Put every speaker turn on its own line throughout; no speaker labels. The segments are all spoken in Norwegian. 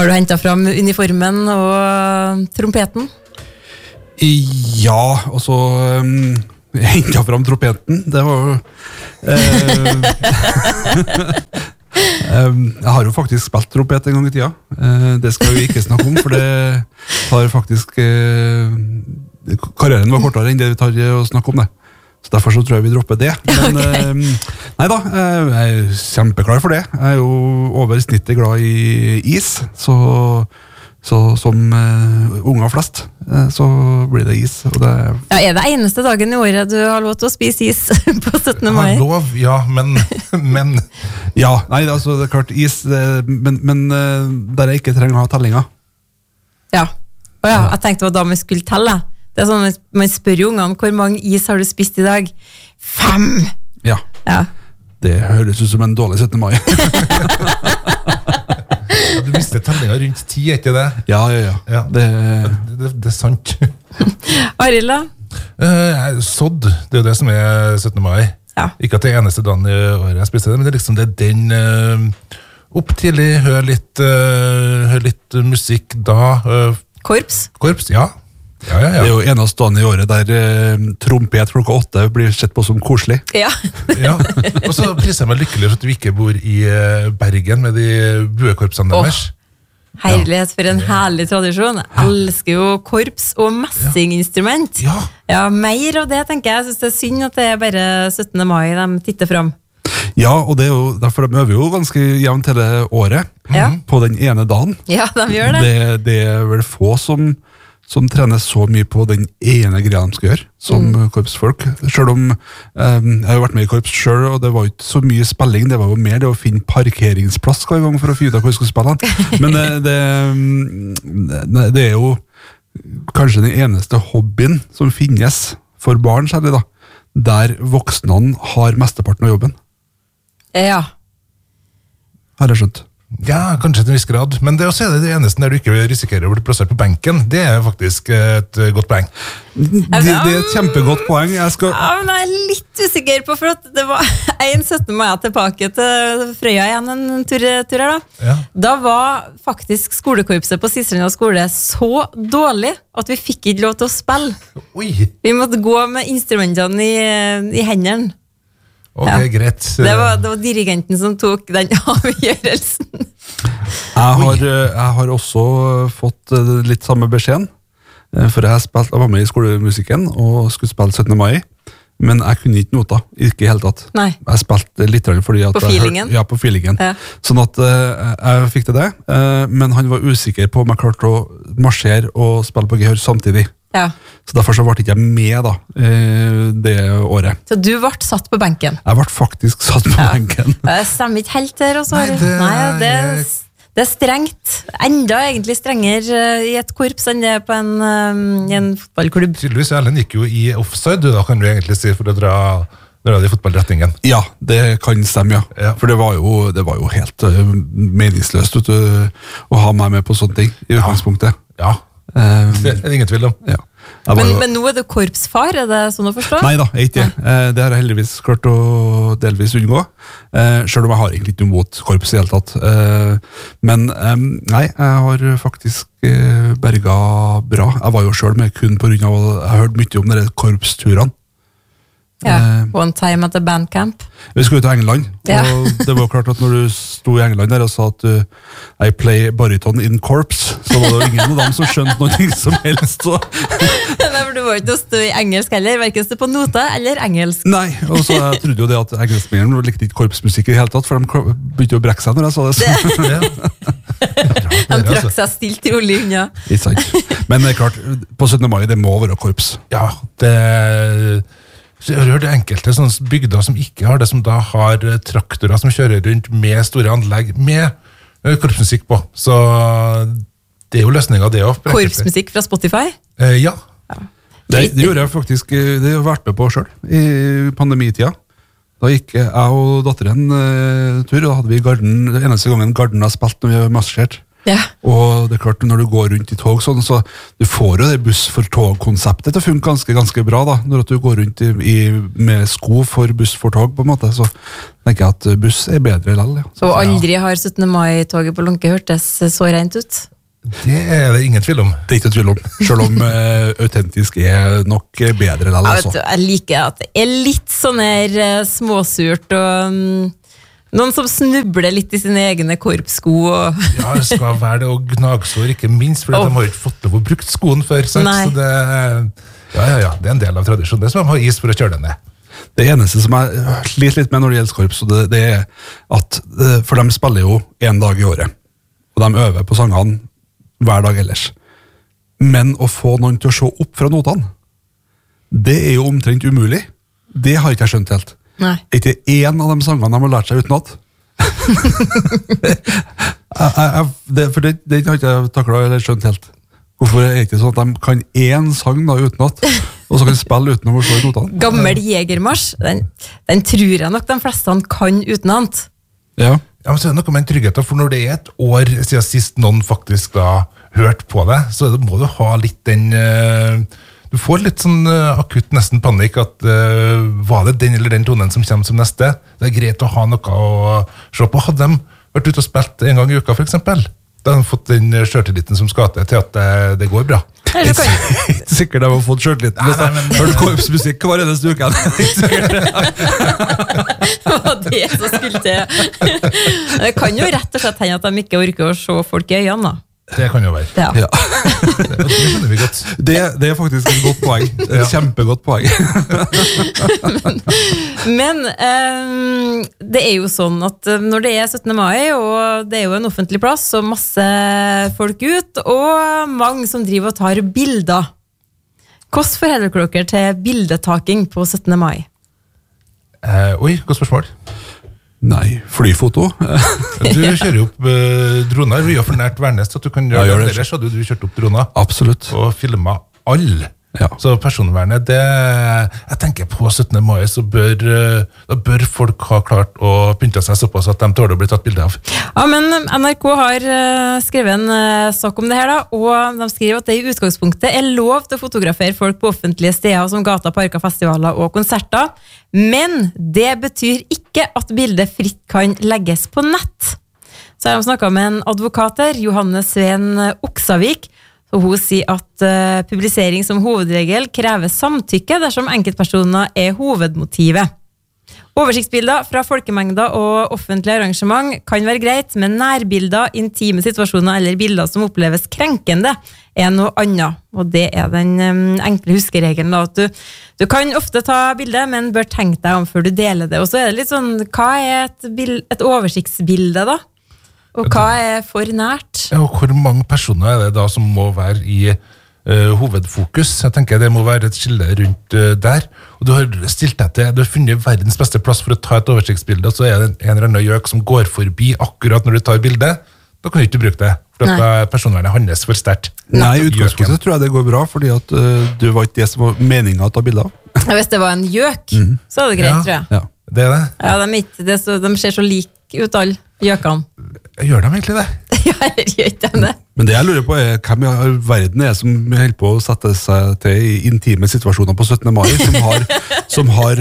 Har du hentet fram uniformen og trompeten?
Ja, og så hentet fram trompeten. Det var jeg har jo faktisk spilt trompet en gang i tida. Det skal vi ikke snakke om, for det tar faktisk karrieren var kortere enn det vi tar å snakke om det. Så derfor så tror jeg vi dropper det. Men neida, jeg er kjempeklar for det. Jeg er jo over snittet glad i is, så som unger flest, så blir det is. Og det
ja, er det eneste dagen i året du har lov til å spise is på 17. mai?
Har lov, ja, men
ja, nei, altså det er klart is, men der jeg ikke trenger å ha tellinger.
Ja, og ja, jeg tenkte hva da vi skulle telle. Det er sånn, man spør jo ungene, hvor mange is har du spist i dag? 5!
Ja, det høres ut som en dårlig 17. mai.
Du mister tellinga rundt 10, er ikke det?
Ja. Det
er sant.
Arild da?
Sodd, det er jo det som er 17. mai.
Ja.
Ikke at det er eneste dagen i året jeg spiser det, men det er liksom det er den opp tidlig, hør litt musikk da.
Korps?
Korps, ja. Ja.
Det er jo eneste dagen i året der trompet klokka 8 blir sett på som koselig.
Ja.
Ja. Og så priser jeg meg lykkelig for at du ikke bor i Bergen med de buekorpsene deres.
Herlighet for en herlig tradisjon. Jeg elsker jo korps og messinginstrument. Ja, mer av det tenker jeg. Jeg synes det er synd at det er bare 17. mai de titter frem.
Ja, og det er jo, derfor de øver jo ganske jevnt hele året på den ene dagen.
Ja, de gjør det.
Det er vel få som trener så mye på den ene greia de skal gjøre, som korpsfolk. Selv om jeg har vært med i korps selv, og det var ikke så mye spilling, det var jo mer det å finne parkeringsplass hver gang for å finne ut av hvor jeg skulle spille. Men det er jo kanskje den eneste hobbyen som finnes for barn, særlig da, der voksne har mesteparten av jobben.
Ja.
Har jeg skjønt.
Ja, kanskje til en viss grad. Men det også er det eneste der du ikke risikerer å bli plassert på benken. Det er faktisk et godt poeng.
Det er et kjempegodt poeng.
Ja, men jeg er litt usikker på, for at det var en 17. mai tilbake til Frøya igjen en tur her da.
Ja.
Da var faktisk skolekorpset på Sistranda skole så dårlig at vi fikk ikke lov til å spille.
Oi!
Vi måtte gå med instrumentene i hendene.
Ok, greit.
Det var dirigenten som tok den avgjørelsen.
Jeg har også fått litt samme beskjeden, for jeg var med i skolemusikken og skulle spille 17. mai, men jeg kunne ikke nota, ikke helt tatt.
Nei.
Jeg spilte litt fordi at
på feelingen?
Ja, på feelingen.
Ja.
Sånn at jeg fikk til det, men han var usikker på om jeg klarte å marsjere og spille på gehør samtidig.
Ja.
Så derfor så ble ikke jeg med da, det året.
Så du ble satt på benken?
Jeg ble faktisk satt på benken.
Jeg stemmer ikke helt der også. Det er strengt. Enda egentlig strengere i et korps enn det er på i en fotballklubb.
Tydeligvis, Erlend gikk jo i offside, da kan du egentlig si, for å dra det i fotballretningen.
Ja, det kan stemme, ja. For det var jo helt meningsløst å ha meg med på sånne ting i utgangspunktet.
Ja. Det er ingen tvil om.
Ja.
Men nå er du korpsfar, er det sånn å forstå?
Neida, ikke det. Det har jeg heldigvis klart å delvis unngå. Selv om jeg har egentlig ikke noe mot korps i hele tatt. Men nei, jeg har faktisk berga bra. Jeg var jo selv med kun på grunn av at jeg har hørt mye om dere korpsturene.
Ja, one time at the bandcamp.
Vi skulle til England, og det var klart at når du sto i England der og sa at I play bariton in corps, så var det jo ingen av dem som skjønte noe som helst.
Nei, for du var ikke å stå i engelsk heller, hverken stå på nota eller engelsk.
Nei, og så jeg trodde jo det at engelskmennene likte ikke korpsmusikk i hele tatt, for de begynte å brekke seg når jeg sa det.
De trakk seg stilt i olje unna.
Ikke sant. Men det er klart, på 17. mai det må være korps.
Ja, jeg har hørt enkelte sånne bygder som ikke har det, som da har traktorer som kjører rundt med store anlegg med korpsmusikk på. Så det er jo løsningen det også.
Korpsmusikk fra Spotify?
Ja.
Det gjorde jeg faktisk, det har jeg vært med på selv i pandemitida. Da gikk jeg og datteren tur, og da hadde vi Garden, det eneste gangen Garden har spilt når vi har marsjert.
Ja.
Og det klart, når du går rundt I tog sånn, så du får jo det buss for tog-konseptet til å funke ganske bra da, når du går rundt med sko for buss for tog på en måte, så tenker jeg at buss bedre lell. Ja.
Og aldri har 17. mai-toget på Lånke hørtes så rent ut.
Det det ingen tvil om.
Det ikke tvil om, selv om autentisk nok bedre lell.
Jeg liker at det litt sånn her småsurt og noen som snubler litt I sine egne korpssko.
Ja, det skal være det, og gnagsår ikke minst, for de har ikke fått lov å bruke skoen før, så det, det en del av tradisjonen. Det som de har is for å kjøre den ned.
Det eneste som jeg sliter litt med når det gjelder korps, det at, for de spiller jo en dag I året, og de øver på sangene hver dag ellers. Men å få noen til å se opp fra notene, det jo omtrent umulig. Det har ikke jeg skjønt helt.
Nei.
Ikke en av de sangene de har lært seg utenat. For det har ikke jeg taklet eller skjønt helt. Hvorfor det ikke sånn at de kan en sang da utenat, og så kan spille uten å forstå I notene?
Gammel jegermarsj, den tror jeg nok de fleste kan utenat.
Ja.
Ja, men så det noe med en trygghet, for når det et år siden sist noen faktisk da hørte på det, så må du ha litt den... Du får litt sånn akutt nesten panikk at var det den eller den tonen som kommer som neste? Det greit å ha noe å se på. Hadde de vært ute og spilt en gang I uka for eksempel, da har de fått den skjørteliten som skal til at det går bra.
Det ikke sikkert de har fått skjørteliten hvis de hører korpsmusikk hver eneste uke.
Det så skulle til. Det kan jo rett og slett hende at de ikke orker å se folk I øynene da.
Det kan jo være.
Ja.
Det skjønner vi godt.
Det faktisk et godt poeng. Et kjempegodt poeng.
Men det jo sånn at når det 17. mai, og det jo en offentlig plass, så masse folk ut, og mange som driver og tar bilder. Hvordan forholder dere til bildetaking på 17. mai?
Oi, godt spørsmål.
Nei, flyfoto.
Du kjører jo opp droner, vi for nært Værnes, så at du kan gjøre det. Ellers hadde du kjørt opp droner.
Absolutt.
Og filmet alle.
Ja.
Så personvernet, jeg tenker på 17. mai, så bør folk ha klart å pynte seg såpass at de tåler å bli tatt bilde av.
Ja, men NRK har skrevet en sak om det her da, og de skriver at det I utgangspunktet lov til å fotografere folk på offentlige steder som gata, parker, festivaler og konserter, men det betyr ikke at bildet fritt kan legges på nett. Så har de snakket med en advokat her, Johanne Sven Oksavik, og hun sier at publisering som hovedregel krever samtykke dersom enkeltpersoner hovedmotivet. Oversiktsbilder fra folkemengder og offentlige arrangement kan være greit, men nærbilder, intime situasjoner eller bilder som oppleves krenkende noe annet. Og det den enkle huskeregelen da, at du kan ofte ta bilder, men bør tenke deg om før du deler det. Og så det litt sånn, hva et oversiktsbilde da? Og hva for nært?
Ja, og hvor mange personer det da som må være I hovedfokus? Jeg tenker det må være et skille rundt der. Og du har stilt deg til, du har funnet verdens beste plass for å ta et oversiktsbilde, og så det en eller annen gjøk som går forbi akkurat når du tar bildet. Da kan du ikke bruke det, for at personvernet handles for sterkt.
Nei, utgangspunktet tror jeg det går bra, fordi at det var ikke det som var meningen å ta bilder av.
Ja, hvis det var en gjøk, så det greit, tror jeg.
Ja.
Det det?
Ja, de ser så like ut alle gjøkene.
Gjør de egentlig det?
Ja, eller gjør ikke de det?
Men det jeg lurer på hvem I verden som holder på å sette seg til I intime situasjoner på 17. mai, som har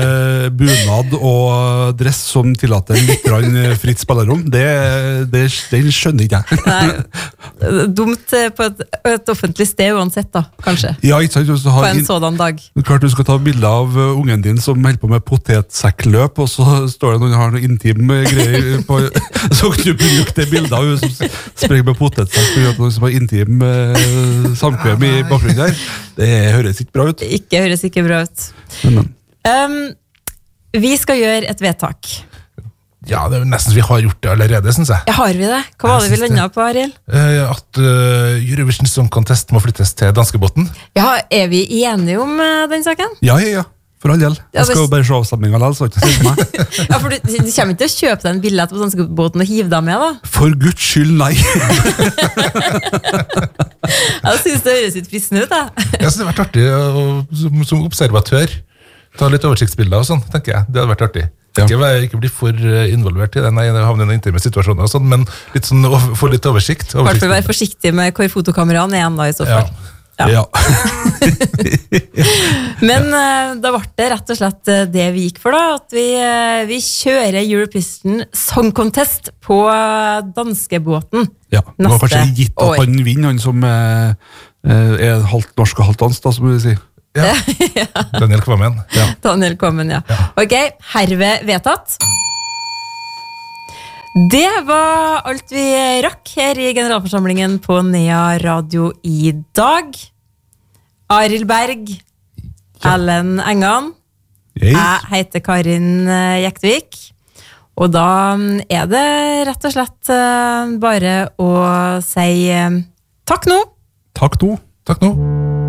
bunad og dress som tillater litt fritt spillerom. Det skjønner ikke jeg.
Nei, dumt på et offentlig sted uansett da, kanskje.
Ja, ikke sant?
På en sådan dag.
Klart du skal ta bilder av ungen din som holder på med potetsekkløp, og så står det noen har noen intime greier på, så kan du bruke det bildet av hun som sprenger med potetsekk på grunn av noen som har intim samkvem I bakgrunnen der. Det høres ikke bra ut.
Ikke høres ikke bra ut. Vi skal gjøre et vedtak.
Ja, det nesten vi har gjort det allerede, synes jeg.
Ja, har vi det? Hva var det vi landet på, Ariel?
At Eurovision Song Contest må flyttes til danskebåten.
Ja, vi enige om den saken?
Ja. For all del. Jeg skal jo bare se avstemningen alene, så ikke si meg.
Ja, for du kommer ikke til å kjøpe deg en billett på danskebåten og hive deg med, da?
For Guds skyld, nei.
Jeg synes det høres litt fristende ut, da.
Jeg synes det har vært artig som observatør. Ta litt oversiktsbilder og sånn, tenker jeg. Det hadde vært artig.
Ja.
Ikke bli for involvert i det, nei, havne i noen intime situasjoner og sånn, men litt sånn, få litt oversikt.
I hvert fall være forsiktig med hvor fotokameraene er da, i så fall.
Ja.
Men da ble det rett og slett det vi gikk for da, at vi kjører Eurovision Song Contest på danskebåten
Ja, det var kanskje gitt at
år.
han vinner, han som er halvt norsk og halvt dansk, da, som vi sier.
Ja. Daniel Kvammen. Ja.
Daniel Kommen, ja. Ok, herved vedtatt. Det var alt vi rakk her i generalforsamlingen på Nea Radio i dag. Arild Berg, Ellen Engan,
Yes.
jeg heter Karin Jektvik, og da er det rett og slett bare å si takk nå.
Takk nå.
Takk nå.